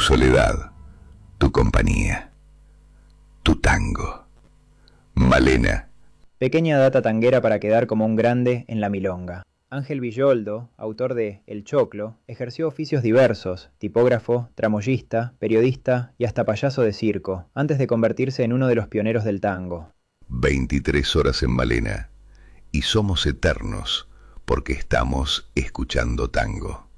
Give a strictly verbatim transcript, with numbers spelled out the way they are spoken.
soledad, tu compañía, tu tango. Malena. Pequeña data tanguera para quedar como un grande en la milonga. Ángel Villoldo, autor de El Choclo, ejerció oficios diversos, tipógrafo, tramoyista, periodista y hasta payaso de circo, antes de convertirse en uno de los pioneros del tango. veintitrés horas en Malena, y somos eternos porque estamos escuchando tango.